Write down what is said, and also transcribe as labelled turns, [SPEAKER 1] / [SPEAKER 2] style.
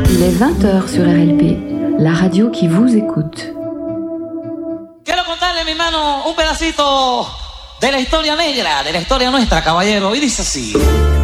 [SPEAKER 1] Il est 20h sur RLP, la radio qui vous écoute.
[SPEAKER 2] Quiero contarle, mi hermano, un pedacito de la historia negra, de la historia nuestra, caballero, y dice así.